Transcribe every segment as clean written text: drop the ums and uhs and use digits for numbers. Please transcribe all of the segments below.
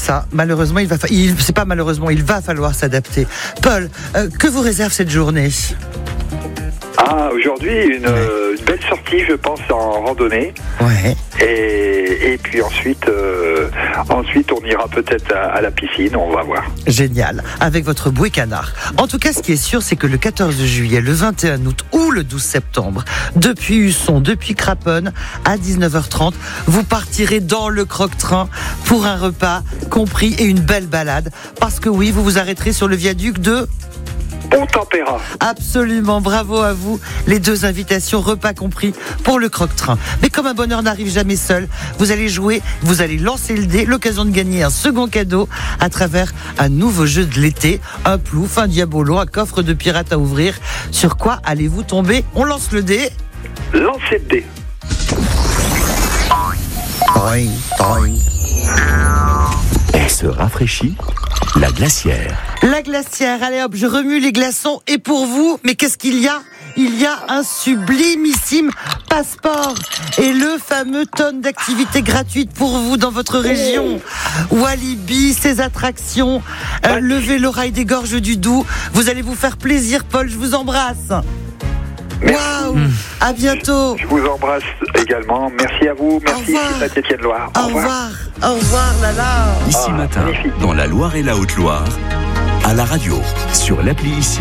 ça. Malheureusement, il va falloir s'adapter. Paul, que vous réserve cette journée ? Aujourd'hui, une belle sortie, je pense, en randonnée. Ouais. Et puis ensuite, on ira peut-être à la piscine, on va voir. Génial, avec votre bouée canard. En tout cas, ce qui est sûr, c'est que le 14 juillet, le 21 août ou le 12 septembre, depuis Husson, depuis Craponne, à 19h30, vous partirez dans le croque-train pour un repas compris et une belle balade. Parce que oui, vous vous arrêterez sur le viaduc de... Pont-Tempéra. Absolument, bravo à vous. Les 2 invitations, repas compris, pour le croque-train. Mais comme un bonheur n'arrive jamais seul, vous allez jouer, vous allez lancer le dé, l'occasion de gagner un second cadeau à travers un nouveau jeu de l'été, un plouf, un diabolo, un coffre de pirate à ouvrir. Sur quoi allez-vous tomber ? On lance le dé. Lancez le dé. Elle se rafraîchit, la glacière. La glacière, allez hop, je remue les glaçons. Et pour vous, mais qu'est-ce qu'il y a ? Il y a un sublimissime passeport et le fameux tonne d'activités gratuites pour vous dans votre région. Walibi, ses attractions, le vélo-rail des Gorges du Doubs. Vous allez vous faire plaisir, Paul, je vous embrasse. Waouh, à bientôt. Je vous embrasse également. Merci à vous. Merci, Saint-Étienne-Loire. Au revoir. Au revoir, Lala. Ici matin, magnifique. dans la Loire et la Haute-Loire, à la radio, sur l'appli Ici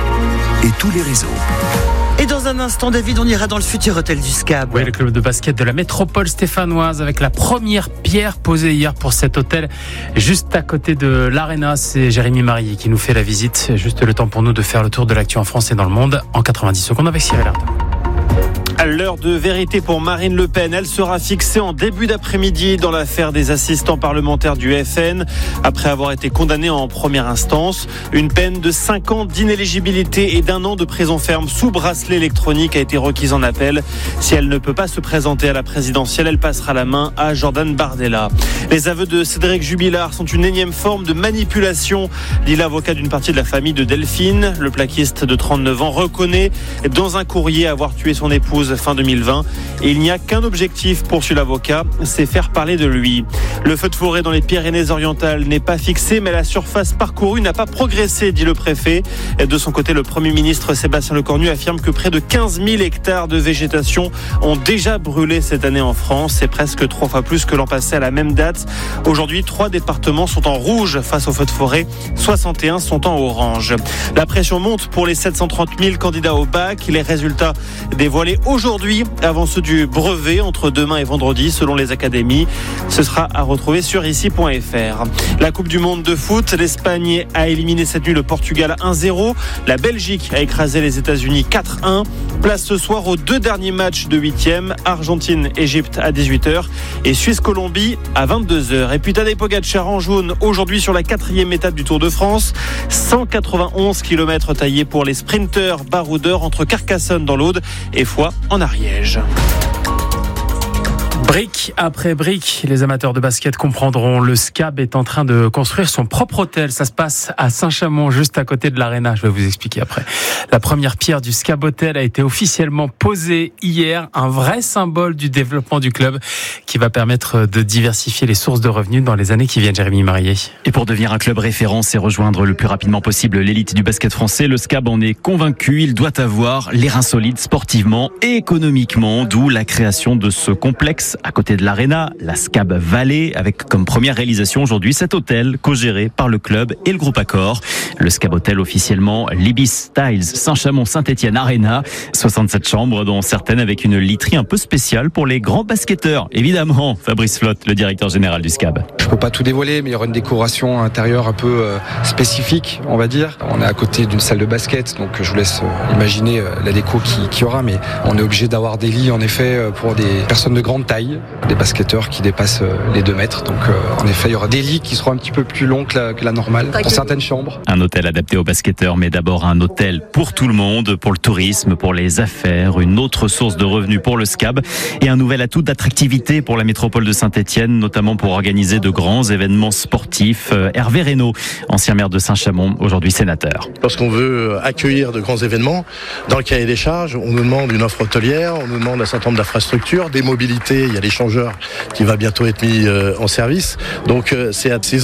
et tous les réseaux. Et dans un instant, David, on ira dans le futur hôtel du SCAB. Oui, le club de basket de la métropole stéphanoise avec la première pierre posée hier pour cet hôtel juste à côté de l'Arena. C'est Jérémy Marié qui nous fait la visite. Juste le temps pour nous de faire le tour de l'actu en France et dans le monde en 90 secondes avec Cyril Ardin. L'heure de vérité pour Marine Le Pen. Elle sera fixée en début d'après-midi dans l'affaire des assistants parlementaires du FN après avoir été condamnée en première instance. Une peine de 5 ans d'inéligibilité et d'1 an de prison ferme sous bracelet électronique a été requise en appel. Si elle ne peut pas se présenter à la présidentielle, elle passera la main à Jordan Bardella. Les aveux de Cédric Jubilard sont une énième forme de manipulation, dit l'avocat d'une partie de la famille de Delphine. Le plaquiste de 39 ans reconnaît dans un courrier avoir tué son épouse fin 2020 et il n'y a qu'un objectif, poursuit l'avocat, c'est faire parler de lui. Le feu de forêt dans les Pyrénées-Orientales n'est pas fixé, mais la surface parcourue n'a pas progressé, dit le préfet. De son côté, le Premier ministre Sébastien Lecornu affirme que près de 15 000 hectares de végétation ont déjà brûlé cette année en France. C'est presque 3 fois plus que l'an passé à la même date. Aujourd'hui, 3 départements sont en rouge face aux feux de forêt, 61 sont en orange. La pression monte pour les 730 000 candidats au bac. Les résultats dévoilés aujourd'hui avant ceux du brevet entre demain et vendredi selon les académies. Ce sera à retrouver sur ici.fr. La Coupe du Monde de foot, l'Espagne a éliminé cette nuit le Portugal 1-0. La Belgique a écrasé les États-Unis 4-1. Place ce soir aux 2 derniers matchs de 8e, Argentine-Égypte à 18h et Suisse-Colombie à 22h. Et puis Tadej Pogačar en jaune aujourd'hui sur la 4e étape du Tour de France. 191 km taillés pour les sprinteurs baroudeurs entre Carcassonne dans l'Aude et Foix en Ariège. Brique après brique, les amateurs de basket comprendront. Le SCAB est en train de construire son propre hôtel. Ça se passe à Saint-Chamond, juste à côté de l'Arena. Je vais vous expliquer après. La première pierre du SCAB Hotel a été officiellement posée hier. Un vrai symbole du développement du club qui va permettre de diversifier les sources de revenus dans les années qui viennent. Jérémy Marié. Et pour devenir un club référence et rejoindre le plus rapidement possible l'élite du basket français, le SCAB en est convaincu. Il doit avoir les reins solides sportivement et économiquement, d'où la création de ce complexe à côté de l'Arena, la SCAB Valley, avec comme première réalisation aujourd'hui cet hôtel co-géré par le club et le groupe Accor. Le SCAB Hotel officiellement l'Ibis Styles Saint-Chamond-Saint-Étienne Arena. 67 chambres, dont certaines avec une literie un peu spéciale pour les grands basketteurs. Évidemment, Fabrice Flotte, le directeur général du SCAB. Je peux pas tout dévoiler, mais il y aura une décoration intérieure un peu spécifique, on va dire. On est à côté d'une salle de basket, donc je vous laisse imaginer la déco qu'il y aura, mais on est obligé d'avoir des lits, en effet, pour des personnes de grande taille, des basketteurs qui dépassent les 2 mètres. Donc en effet, il y aura des lits qui seront un petit peu plus longs que la normale pour certaines chambres. Un hôtel adapté aux basketteurs, mais d'abord un hôtel pour tout le monde, pour le tourisme, pour les affaires, une autre source de revenus pour le SCAB et un nouvel atout d'attractivité pour la métropole de Saint-Étienne, notamment pour organiser de grands événements sportifs. Hervé Reynaud, ancien maire de Saint-Chamond, aujourd'hui sénateur. Lorsqu'on veut accueillir de grands événements, dans le cahier des charges, on nous demande une offre hôtelière, on nous demande un certain nombre d'infrastructures, des mobilités, il y a l'échangeur qui va bientôt être mis en service. Donc c'est